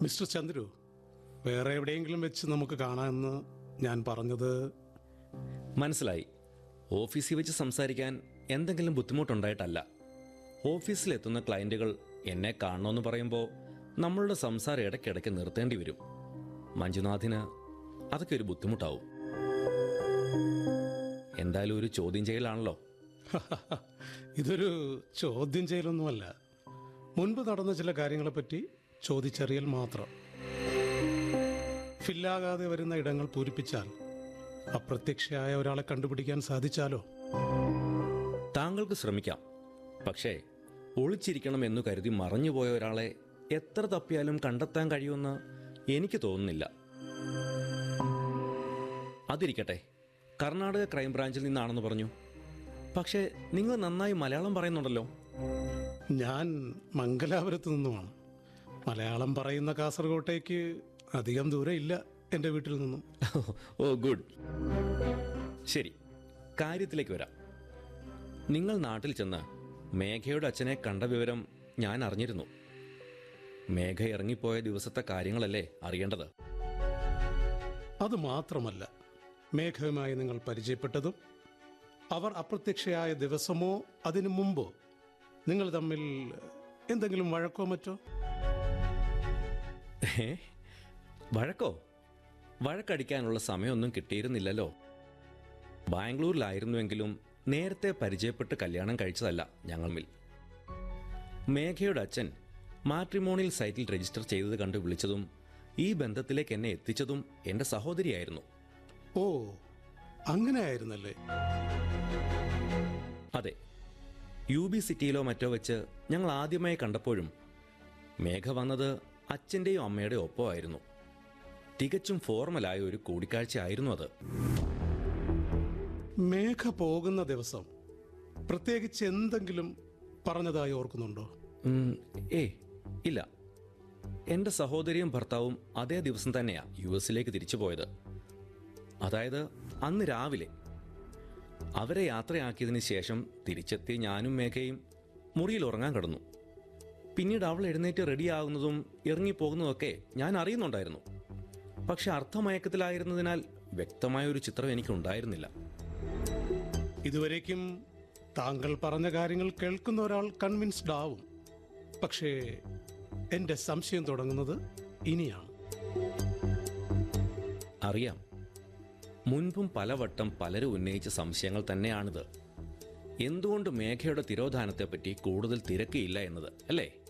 Mister Chandru, വേറെ എവിടെയെങ്കിലും വെച്ച് നമുക്ക് കാണാമെന്ന് ഞാൻ പറഞ്ഞത്. മനസ്സിലായി. ഓഫീസിൽ വെച്ച് സംസാരിക്കാൻ എന്തെങ്കിലും ബുദ്ധിമുട്ടുണ്ടായിട്ടല്ല. ഓഫീസിലെത്തുന്ന ക്ലയൻറ്റുകൾ എന്നെ കാണണമെന്ന് പറയുമ്പോൾ നമ്മളുടെ സംസാരം ഇടയ്ക്കിടയ്ക്ക് നിർത്തേണ്ടി വരും. മഞ്ജുനാഥിന് അതൊക്കെ ഒരു ബുദ്ധിമുട്ടാവും. എന്തായാലും ഒരു ചോദ്യം ചെയ്യലാണല്ലോ. ഇതൊരു ചോദ്യം ചെയ്യലൊന്നുമല്ല, മുൻപ് നടന്ന ചില കാര്യങ്ങളെപ്പറ്റി ചോദിച്ചറിയൽ മാത്രം. ഫില്ലാകാതെ വരുന്ന ഇടങ്ങൾ പൂരിപ്പിച്ചാൽ അപ്രത്യക്ഷയായ ഒരാളെ കണ്ടുപിടിക്കാൻ സാധിച്ചാലോ? താങ്കൾക്ക് ശ്രമിക്കാം. പക്ഷേ ഒളിച്ചിരിക്കണം എന്നു കരുതി മറഞ്ഞുപോയ ഒരാളെ എത്ര തപ്പിയാലും കണ്ടെത്താൻ കഴിയുമെന്ന് എനിക്ക് തോന്നുന്നില്ല. അതിരിക്കട്ടെ, കർണാടക ക്രൈംബ്രാഞ്ചിൽ നിന്നാണെന്ന് പറഞ്ഞു. പക്ഷേ നിങ്ങൾ നന്നായി മലയാളം പറയുന്നുണ്ടല്ലോ. ഞാൻ മംഗലാപുരത്ത് നിന്നുമാണ്. മലയാളം പറയുന്ന കാസർഗോട്ടേക്ക് അധികം ദൂരം ഇല്ല എൻ്റെ വീട്ടിൽ നിന്നും. ഓ ഗുഡ്. ശരി, കാര്യത്തിലേക്ക് വരാം. നിങ്ങൾ നാട്ടിൽ ചെന്ന് മേഘയുടെ അച്ഛനെ കണ്ട വിവരം ഞാൻ അറിഞ്ഞിരുന്നു. മേഘ ഇറങ്ങിപ്പോയ ദിവസത്തെ കാര്യങ്ങളല്ലേ അറിയേണ്ടത്? അത് മാത്രമല്ല, മേഘയുമായി നിങ്ങൾ പരിചയപ്പെട്ടതും അവർ അപ്രത്യക്ഷയായ ദിവസമോ അതിനു മുമ്പോ നിങ്ങൾ തമ്മിൽ എന്തെങ്കിലും വഴക്കോ മറ്റോ? വഴക്കോ? വഴക്കടിക്കാനുള്ള സമയമൊന്നും കിട്ടിയിരുന്നില്ലല്ലോ. ബാംഗ്ലൂരിലായിരുന്നുവെങ്കിലും നേരത്തെ പരിചയപ്പെട്ട് കല്യാണം കഴിച്ചതല്ല ഞങ്ങൾ. മേഘയുടെ അച്ഛൻ മാട്രിമോണിയൽ സൈറ്റിൽ രജിസ്റ്റർ ചെയ്തത് കണ്ട് വിളിച്ചതും ഈ ബന്ധത്തിലേക്ക് എന്നെ എത്തിച്ചതും എൻ്റെ സഹോദരിയായിരുന്നു. ഓ, അങ്ങനെയായിരുന്നല്ലേ? അതെ. UB സിറ്റിയിലോ മറ്റോ വെച്ച് ഞങ്ങൾ ആദ്യമായി കണ്ടപ്പോഴും മേഘ വന്നത് അച്ഛൻ്റെയും അമ്മയുടെയും ഒപ്പമായിരുന്നു. തികച്ചും ഫോർമലായ ഒരു കൂടിക്കാഴ്ച ആയിരുന്നു അത്. മേഘ പോകുന്ന ദിവസം പ്രത്യേകിച്ച് എന്തെങ്കിലും പറഞ്ഞതായി ഓർക്കുന്നുണ്ടോ? ഇല്ല. എൻ്റെ സഹോദരിയും ഭർത്താവും അതേ ദിവസം തന്നെയാണ് US തിരിച്ചു പോയത്. അതായത് അന്ന് രാവിലെ. അവരെ യാത്രയാക്കിയതിന് ശേഷം തിരിച്ചെത്തി ഞാനും മേഘയും മുറിയിൽ ഉറങ്ങാൻ കിടന്നു. പിന്നീട് അവൾ എഴുന്നേറ്റ് റെഡിയാകുന്നതും ഇറങ്ങിപ്പോകുന്നതൊക്കെ ഞാൻ അറിയുന്നുണ്ടായിരുന്നു. പക്ഷെ അർത്ഥമയക്കത്തിലായിരുന്നതിനാൽ വ്യക്തമായ ഒരു ചിത്രം എനിക്കുണ്ടായിരുന്നില്ല. ഇതുവരേക്കും താങ്കൾ പറഞ്ഞ കാര്യങ്ങൾ കേൾക്കുന്ന ഒരാൾ കൺവിൻസ്ഡ് ആവും. പക്ഷേ എൻ്റെ സംശയം തുടങ്ങുന്നത് ഇനിയാണ്. അറിയാം, മുൻപും പലവട്ടം പലരും ഉന്നയിച്ച സംശയങ്ങൾ തന്നെയാണിത്. എന്തുകൊണ്ട് മേഘയുടെ തിരോധാനത്തെപ്പറ്റി കൂടുതൽ തിരക്കിയില്ല എന്നത്, അല്ലേ?